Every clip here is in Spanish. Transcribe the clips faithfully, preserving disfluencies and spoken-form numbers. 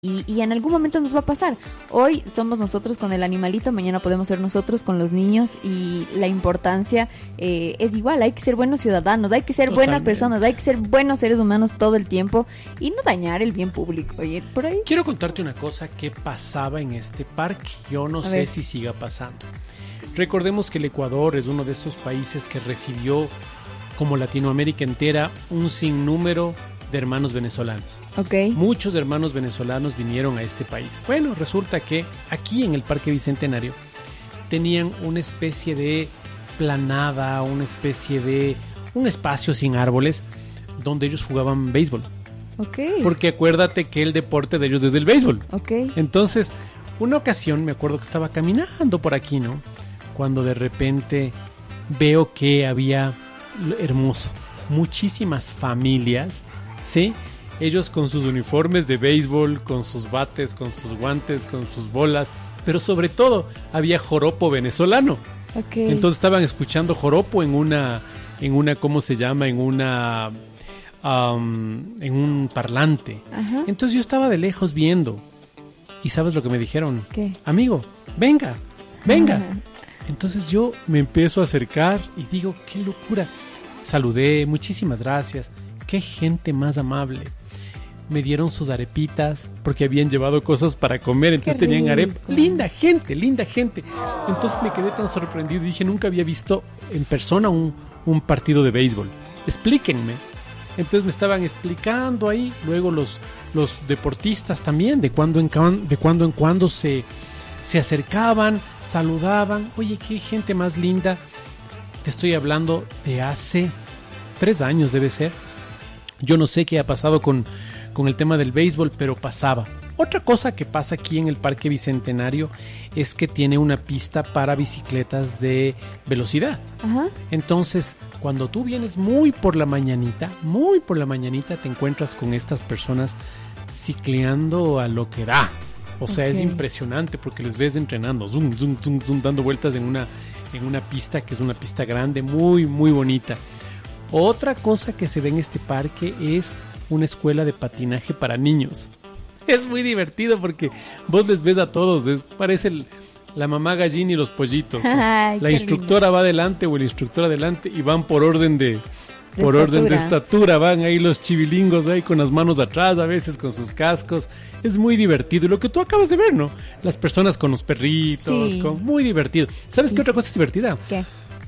Y, y en algún momento nos va a pasar. Hoy somos nosotros con el animalito, mañana podemos ser nosotros con los niños, y la importancia eh, es igual. Hay que ser buenos ciudadanos, hay que ser Totalmente. buenas personas, hay que ser buenos seres humanos todo el tiempo y no dañar el bien público. Oye, por ahí. Quiero contarte una cosa que pasaba en este parque. Yo no A sé ver. si siga pasando. Recordemos que el Ecuador es uno de estos países que recibió, como Latinoamérica entera, un sinnúmero de hermanos venezolanos. Ok. Muchos hermanos venezolanos vinieron a este país. Bueno, resulta que aquí en el Parque Bicentenario tenían una especie de planada, una especie de un espacio sin árboles donde ellos jugaban béisbol. Ok. Porque acuérdate que el deporte de ellos es el béisbol. Ok. Entonces, una ocasión me acuerdo que estaba caminando por aquí, ¿no? Cuando de repente veo que había, hermoso, muchísimas familias, ¿sí? Ellos con sus uniformes de béisbol, con sus bates, con sus guantes, con sus bolas, pero sobre todo había joropo venezolano. Ok. Entonces estaban escuchando joropo en una, en una, ¿cómo se llama? En una, um, en un parlante. Ajá. Entonces yo estaba de lejos viendo. ¿Y sabes lo que me dijeron? ¿Qué? Amigo, venga, venga. Ajá. Entonces yo me empiezo a acercar y digo, qué locura. Saludé, muchísimas gracias. Qué gente más amable. Me dieron sus arepitas porque habían llevado cosas para comer, entonces Qué tenían rico. arepa. Linda gente, linda gente. Entonces me quedé tan sorprendido y dije, nunca había visto en persona un, un partido de béisbol. Explíquenme. Entonces me estaban explicando ahí, luego los, los deportistas también, de cuando en, can- de cuando, en cuando se, se acercaban, saludaban. Oye, qué gente más linda. Te estoy hablando de hace tres años, debe ser. Yo no sé qué ha pasado con, con el tema del béisbol, pero pasaba. Otra cosa que pasa aquí en el Parque Bicentenario es que tiene una pista para bicicletas de velocidad. Ajá. Entonces, cuando tú vienes muy por la mañanita, muy por la mañanita, te encuentras con estas personas cicleando a lo que da. O sea, Ok. es impresionante porque les ves entrenando, zoom, zoom, zoom, zoom, dando vueltas en una, en una pista que es una pista grande, muy, muy bonita. Otra cosa que se ve en este parque es una escuela de patinaje para niños. Es muy divertido porque vos les ves a todos, es- parece el- la mamá gallina y los pollitos. Ay, La qué instructora va adelante o el instructor adelante y van por orden de, De por orden de estatura. estatura, van ahí los chivilingos ahí con las manos atrás, a veces con sus cascos. Es muy divertido. Y lo que tú acabas de ver, ¿no? Las personas con los perritos, Sí. con, muy divertido. ¿Sabes Sí, qué otra sí. cosa es divertida? ¿Qué?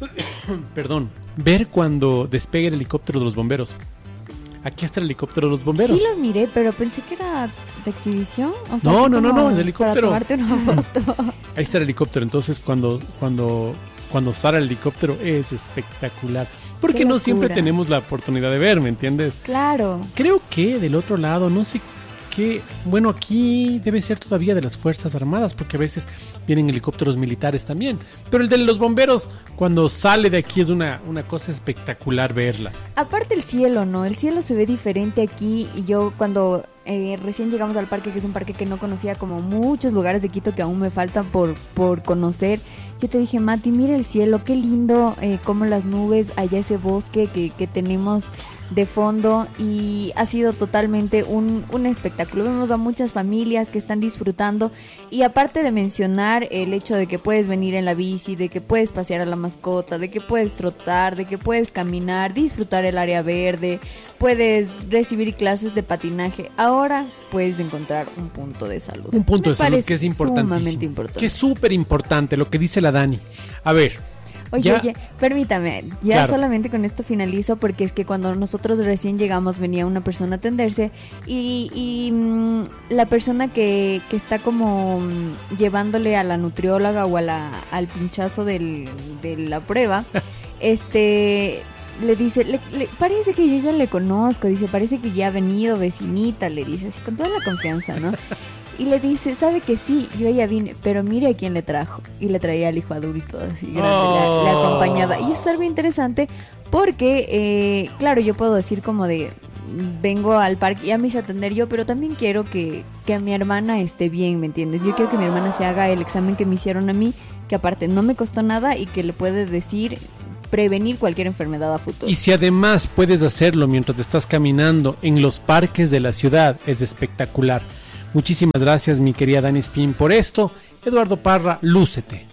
Perdón, ver cuando despegue el helicóptero de los bomberos. Aquí está el helicóptero de los bomberos. Sí lo miré, pero pensé que era de exhibición. O sea, No, así no, no, como no, el helicóptero. Para tomarte una foto. Ahí está el helicóptero. Entonces cuando, cuando, cuando sale el helicóptero es espectacular. Porque Qué no siempre locura. tenemos la oportunidad de ver, ¿me entiendes? Claro. Creo que del otro lado, no sé qué, bueno, aquí debe ser todavía de las Fuerzas Armadas, porque a veces vienen helicópteros militares también. Pero el de los bomberos, cuando sale de aquí es una, una cosa espectacular verla. Aparte el cielo, ¿no? El cielo se ve diferente aquí. Y yo cuando eh, recién llegamos al parque, que es un parque que no conocía, como muchos lugares de Quito que aún me faltan por, por conocer, yo te dije, Mati, mira el cielo, qué lindo, eh, como las nubes, allá ese bosque que, que tenemos de fondo, y ha sido totalmente un, un espectáculo. Vemos a muchas familias que están disfrutando, y aparte de mencionar el hecho de que puedes venir en la bici, de que puedes pasear a la mascota, de que puedes trotar, de que puedes caminar, disfrutar el área verde, puedes recibir clases de patinaje, ahora puedes encontrar un punto de salud. Un punto Me de salud parece que es importantísimo. sumamente importante. Que es súper importante lo que dice la Dani. A ver. Oye, ya- oye, permítame, ya Claro. solamente con esto finalizo, porque es que cuando nosotros recién llegamos venía una persona a atenderse y, y mm, la persona que, que está como mm, llevándole a la nutrióloga o a la, al pinchazo del, de la prueba, este le dice, le, le- parece que yo ya le conozco, dice, parece que ya ha venido vecinita, le dice, así con toda la confianza, ¿no? Y le dice, sabe que sí, yo ya vine, pero mire a quién le trajo. Y le traía al hijo adulto, así grande, Oh. la, la acompañaba. Y eso es algo interesante porque, eh, claro, yo puedo decir como de, vengo al parque, ya me hice atender yo, pero también quiero que, que mi hermana esté bien, ¿me entiendes? Yo quiero que mi hermana se haga el examen que me hicieron a mí, que aparte no me costó nada y que le puede decir, prevenir cualquier enfermedad a futuro. Y si además puedes hacerlo mientras estás caminando en los parques de la ciudad, es espectacular. Muchísimas gracias, mi querida Dani Spin, por esto. Eduardo Parra, lúcete.